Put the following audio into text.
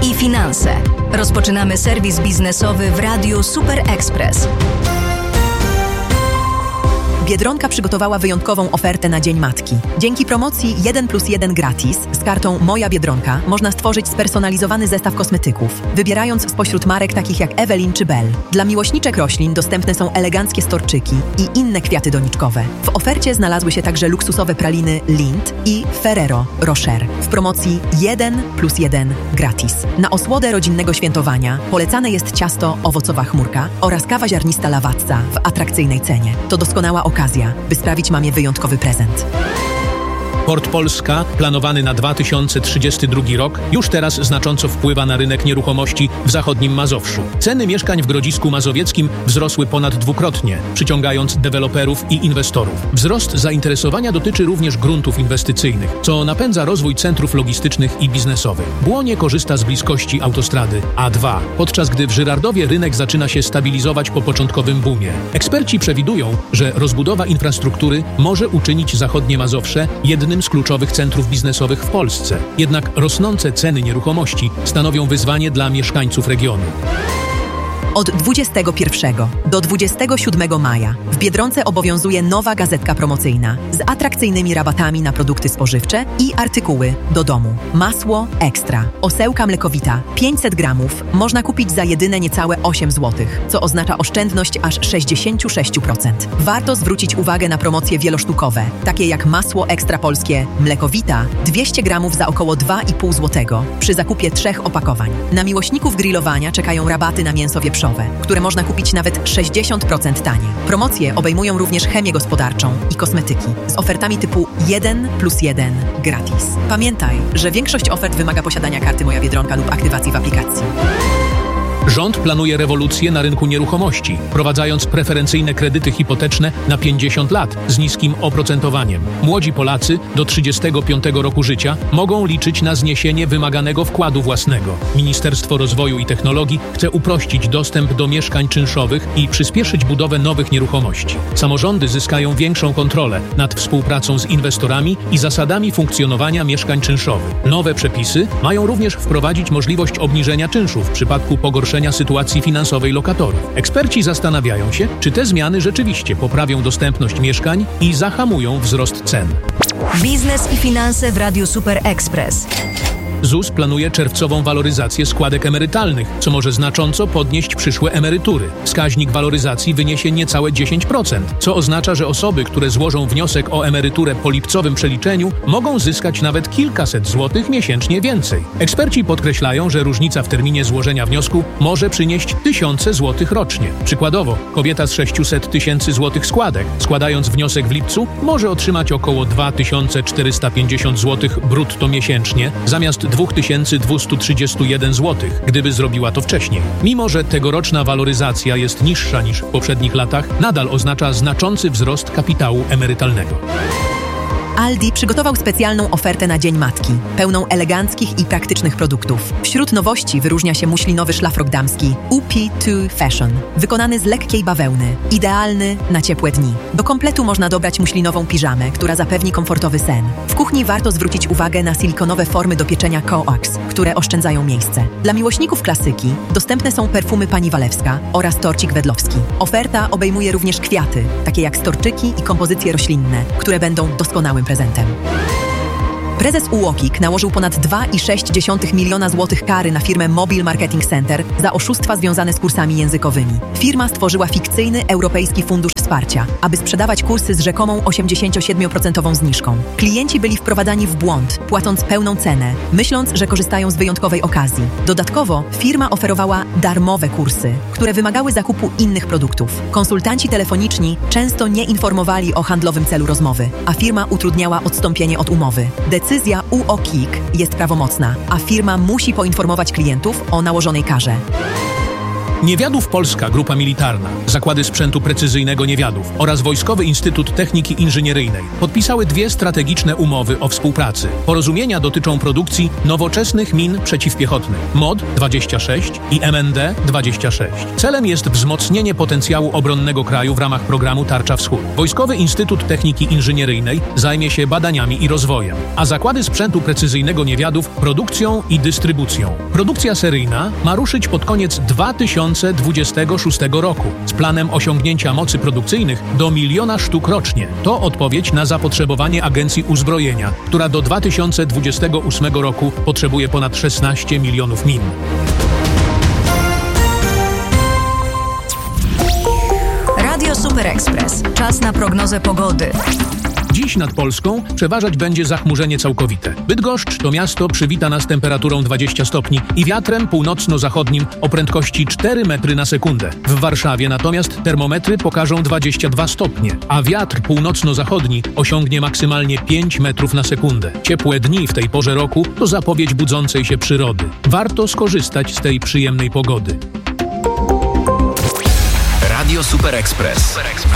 i finanse. Rozpoczynamy serwis biznesowy w Radiu Super Express. Biedronka przygotowała wyjątkową ofertę na Dzień Matki. Dzięki promocji 1+1 gratis z kartą Moja Biedronka można stworzyć spersonalizowany zestaw kosmetyków, wybierając spośród marek takich jak Evelyn czy Belle. Dla miłośniczek roślin dostępne są eleganckie storczyki i inne kwiaty doniczkowe. W ofercie znalazły się także luksusowe praliny Lindt i Ferrero Rocher w promocji 1+1 gratis. Na osłodę rodzinnego świętowania polecane jest ciasto owocowa chmurka oraz kawa ziarnista Lavazza w atrakcyjnej cenie. To doskonała okazja, by sprawić mamie wyjątkowy prezent. Port Polska, planowany na 2032 rok, już teraz znacząco wpływa na rynek nieruchomości w zachodnim Mazowszu. Ceny mieszkań w Grodzisku Mazowieckim wzrosły ponad dwukrotnie, przyciągając deweloperów i inwestorów. Wzrost zainteresowania dotyczy również gruntów inwestycyjnych, co napędza rozwój centrów logistycznych i biznesowych. Błonie korzysta z bliskości autostrady A2, podczas gdy w Żyrardowie rynek zaczyna się stabilizować po początkowym boomie. Eksperci przewidują, że rozbudowa infrastruktury może uczynić zachodnie Mazowsze jednym z kluczowych centrów biznesowych w Polsce. Jednak rosnące ceny nieruchomości stanowią wyzwanie dla mieszkańców regionu. Od 21 do 27 maja w Biedronce obowiązuje nowa gazetka promocyjna z atrakcyjnymi rabatami na produkty spożywcze i artykuły do domu. Masło Ekstra. Osełka mlekowita 500 gramów można kupić za jedyne niecałe 8 zł, co oznacza oszczędność aż 66%. Warto zwrócić uwagę na promocje wielosztukowe, takie jak masło Ekstra polskie mlekowita 200 gramów za około 2,5 zł przy zakupie 3 opakowań. Na miłośników grillowania czekają rabaty na mięso wieprzowe, które można kupić nawet 60% taniej. Promocje obejmują również chemię gospodarczą i kosmetyki z ofertami typu 1+1 gratis. Pamiętaj, że większość ofert wymaga posiadania karty Moja Biedronka lub aktywacji w aplikacji. Rząd planuje rewolucję na rynku nieruchomości, wprowadzając preferencyjne kredyty hipoteczne na 50 lat z niskim oprocentowaniem. Młodzi Polacy do 35 roku życia mogą liczyć na zniesienie wymaganego wkładu własnego. Ministerstwo Rozwoju i Technologii chce uprościć dostęp do mieszkań czynszowych i przyspieszyć budowę nowych nieruchomości. Samorządy zyskają większą kontrolę nad współpracą z inwestorami i zasadami funkcjonowania mieszkań czynszowych. Nowe przepisy mają również wprowadzić możliwość obniżenia czynszu w przypadku pogorszenia sytuacji finansowej lokatorów. Eksperci zastanawiają się, czy te zmiany rzeczywiście poprawią dostępność mieszkań i zahamują wzrost cen. Biznes i finanse w Radiu Super Express. ZUS planuje czerwcową waloryzację składek emerytalnych, co może znacząco podnieść przyszłe emerytury. Wskaźnik waloryzacji wyniesie niecałe 10%, co oznacza, że osoby, które złożą wniosek o emeryturę po lipcowym przeliczeniu, mogą zyskać nawet kilkaset złotych miesięcznie więcej. Eksperci podkreślają, że różnica w terminie złożenia wniosku może przynieść tysiące złotych rocznie. Przykładowo, kobieta z 600 tysięcy złotych składek, składając wniosek w lipcu, może otrzymać około 2450 złotych brutto miesięcznie, zamiast 2231 zł, gdyby zrobiła to wcześniej. Mimo że tegoroczna waloryzacja jest niższa niż w poprzednich latach, nadal oznacza znaczący wzrost kapitału emerytalnego. Aldi przygotował specjalną ofertę na Dzień Matki, pełną eleganckich i praktycznych produktów. Wśród nowości wyróżnia się muślinowy szlafrok damski UP2 Fashion, wykonany z lekkiej bawełny, idealny na ciepłe dni. Do kompletu można dobrać muślinową piżamę, która zapewni komfortowy sen. W kuchni warto zwrócić uwagę na silikonowe formy do pieczenia coax, które oszczędzają miejsce. Dla miłośników klasyki dostępne są perfumy Pani Walewska oraz torcik wedlowski. Oferta obejmuje również kwiaty, takie jak storczyki i kompozycje roślinne, które będą doskonałym prezentem. Prezes UOKiK nałożył ponad 2,6 miliona złotych kary na firmę Mobile Marketing Center za oszustwa związane z kursami językowymi. Firma stworzyła fikcyjny Europejski Fundusz Wsparcia, aby sprzedawać kursy z rzekomą 87% zniżką. Klienci byli wprowadzani w błąd, płacąc pełną cenę, myśląc, że korzystają z wyjątkowej okazji. Dodatkowo firma oferowała darmowe kursy, które wymagały zakupu innych produktów. Konsultanci telefoniczni często nie informowali o handlowym celu rozmowy, a firma utrudniała odstąpienie od umowy. Decyzja UOKiK jest prawomocna, a firma musi poinformować klientów o nałożonej karze. Niewiadów Polska Grupa Militarna, Zakłady Sprzętu Precyzyjnego Niewiadów oraz Wojskowy Instytut Techniki Inżynieryjnej podpisały 2 strategiczne umowy o współpracy. Porozumienia dotyczą produkcji nowoczesnych min przeciwpiechotnych MOD-26 i MND-26. Celem jest wzmocnienie potencjału obronnego kraju w ramach programu Tarcza Wschód. Wojskowy Instytut Techniki Inżynieryjnej zajmie się badaniami i rozwojem, a Zakłady Sprzętu Precyzyjnego Niewiadów produkcją i dystrybucją. Produkcja seryjna ma ruszyć pod koniec 2026 roku z planem osiągnięcia mocy produkcyjnych do 1 000 000 sztuk rocznie. To odpowiedź na zapotrzebowanie Agencji Uzbrojenia, która do 2028 roku potrzebuje ponad 16 milionów min. Radio Super Express. Czas na prognozę pogody. Dziś nad Polską przeważać będzie zachmurzenie całkowite. Bydgoszcz to miasto przywita nas temperaturą 20 stopni i wiatrem północno-zachodnim o prędkości 4 metry na sekundę. W Warszawie natomiast termometry pokażą 22 stopnie, a wiatr północno-zachodni osiągnie maksymalnie 5 metrów na sekundę. Ciepłe dni w tej porze roku to zapowiedź budzącej się przyrody. Warto skorzystać z tej przyjemnej pogody. Radio Super Express.